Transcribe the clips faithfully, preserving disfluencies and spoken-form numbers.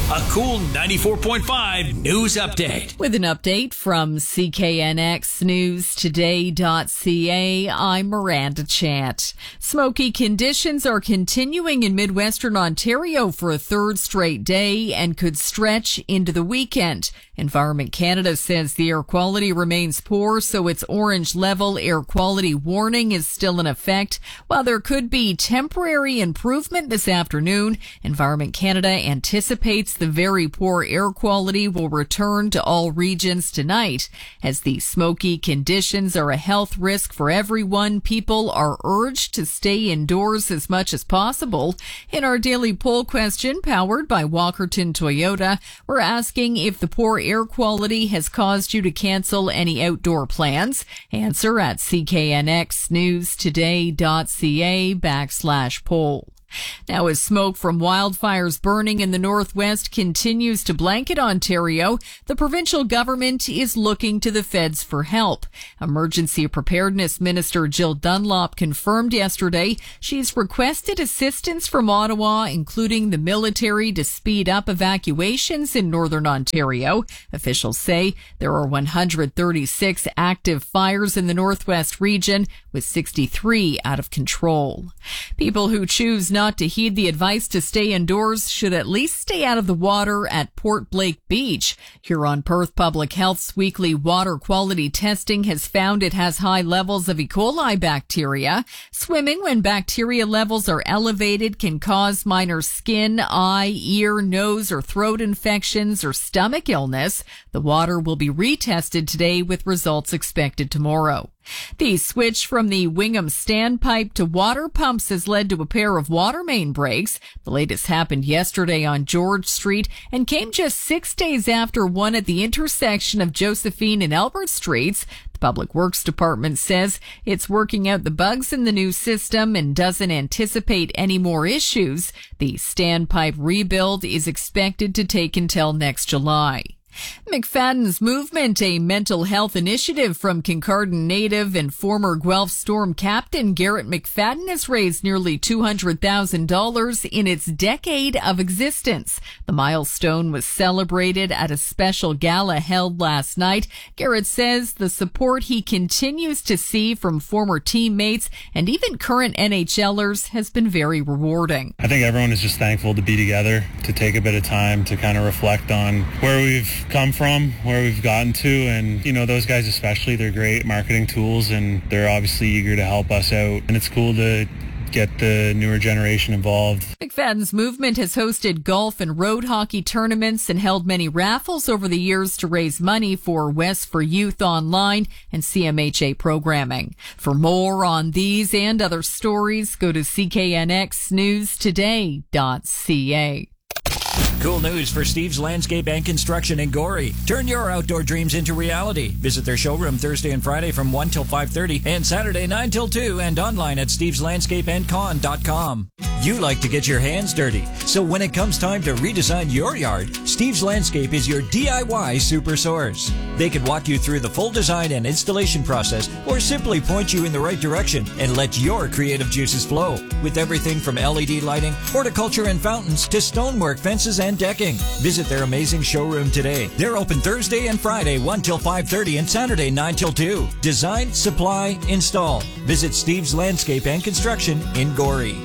A Cool ninety-four point five news update. With an update from C K N X News Today dot C A, I'm Miranda Chant. Smoky conditions are continuing in Midwestern Ontario for a third straight day and could stretch into the weekend. Environment Canada says the air quality remains poor, so its orange level air quality warning is still in effect. While there could be temporary improvement this afternoon, Environment Canada anticipates the very poor air quality will return to all regions tonight. As the smoky conditions are a health risk for everyone, people are urged to stay indoors as much as possible. In our daily poll question, powered by Walkerton Toyota, we're asking if the poor air quality has caused you to cancel any outdoor plans. Answer at C K N X News Today dot C A backslash poll. Now, as smoke from wildfires burning in the northwest continues to blanket Ontario, the provincial government is looking to the feds for help. Emergency Preparedness Minister Jill Dunlop confirmed yesterday she's requested assistance from Ottawa, including the military, to speed up evacuations in northern Ontario. Officials say there are one hundred thirty-six active fires in the northwest region, with sixty-three out of control. People who choose not to heed the advice to stay indoors should at least stay out of the water at Port Blake Beach. Huron Perth Public Health's weekly water quality testing has found it has high levels of E. coli bacteria. Swimming when bacteria levels are elevated can cause minor skin, eye, ear, nose, or throat infections or stomach illness. The water will be retested today with results expected tomorrow. The switch from the Wingham standpipe to water pumps has led to a pair of water main breaks. The latest happened yesterday on George Street and came just six days after one at the intersection of Josephine and Albert Streets. The Public Works Department says it's working out the bugs in the new system and doesn't anticipate any more issues. The standpipe rebuild is expected to take until next July. McFadden's Movement, a mental health initiative from Kincardine native and former Guelph Storm captain Garrett McFadden, has raised nearly two hundred thousand dollars in its decade of existence. The milestone was celebrated at a special gala held last night. Garrett says the support he continues to see from former teammates and even current NHLers has been very rewarding. I think everyone is just thankful to be together, to take a bit of time to kind of reflect on where we've come from, where we've gotten to, and you know, those guys especially, they're great marketing tools and they're obviously eager to help us out, and it's cool to get the newer generation involved. McFadden's Movement has hosted golf and road hockey tournaments and held many raffles over the years to raise money for West for Youth Online and C M H A programming. For more on these and other stories, go to C K N X News Today dot C A. Cool news for Steve's Landscape and Construction in Gorey. Turn your outdoor dreams into reality. Visit their showroom Thursday and Friday from one till five thirty and Saturday nine till two, and online at steves landscape and con dot com. You like to get your hands dirty, so when it comes time to redesign your yard, Steve's Landscape is your D I Y super source. They can walk you through the full design and installation process, or simply point you in the right direction and let your creative juices flow. With everything from L E D lighting, horticulture and fountains, to stonework, fences, and decking. Visit their amazing showroom today. They're open Thursday and Friday one till five thirty and Saturday nine till two. Design, supply, install. Visit Steve's Landscape and Construction in Gorey.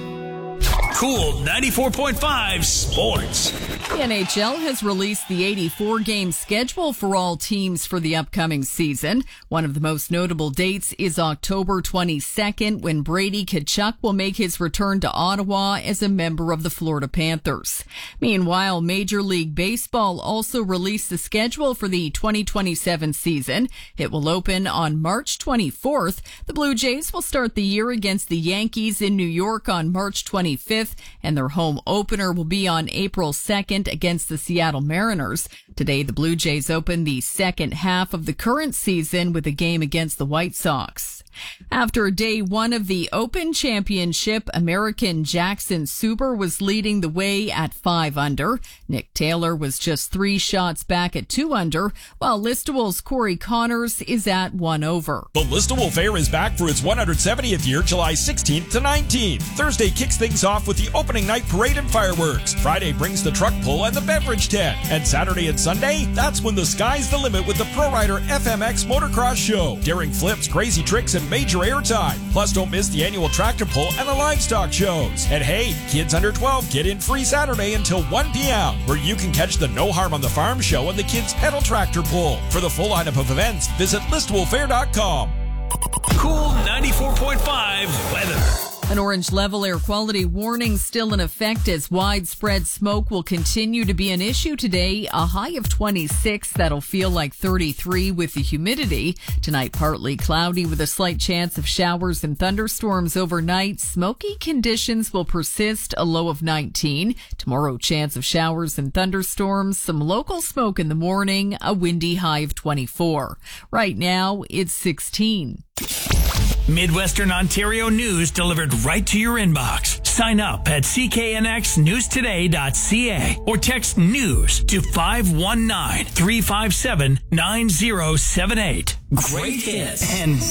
Cool ninety-four point five Sports. The N H L has released the eighty-four game schedule for all teams for the upcoming season. One of the most notable dates is October twenty-second, when Brady Tkachuk will make his return to Ottawa as a member of the Florida Panthers. Meanwhile, Major League Baseball also released the schedule for the twenty twenty-seven season. It will open on March twenty-fourth. The Blue Jays will start the year against the Yankees in New York on March twenty-fifth, and their home opener will be on April second against the Seattle Mariners. Today, the Blue Jays open the second half of the current season with a game against the White Sox. After day one of the Open Championship, American Jackson Suber was leading the way at five under. Nick Taylor was just three shots back at two under, while Listowel's Corey Connors is at one over. The Listowel Fair is back for its one hundred seventieth year, July sixteenth to nineteenth. Thursday kicks things off with the opening night parade and fireworks. Friday brings the truck pull and the beverage tent. And Saturday and Sunday, that's when the sky's the limit with the Pro Rider F M X Motocross Show. Daring flips, crazy tricks, and major airtime. Plus, don't miss the annual tractor pull and the livestock shows. And hey, kids under twelve get in free Saturday until one p.m., where you can catch the No Harm on the Farm show and the kids pedal tractor pull. For the full lineup of events, visit listowel fair dot com. Cool ninety-four point five weather. An orange level air quality warning still in effect as widespread smoke will continue to be an issue today. A high of twenty-six, that'll feel like thirty-three with the humidity. Tonight, partly cloudy with a slight chance of showers and thunderstorms overnight. Smoky conditions will persist, a low of nineteen. Tomorrow, chance of showers and thunderstorms, some local smoke in the morning, a windy high of twenty-four. Right now, it's sixteen. Midwestern Ontario news delivered right to your inbox. Sign up at c k n x news today dot c a or text news to five one nine, three five seven, nine zero seven eight. Great hits and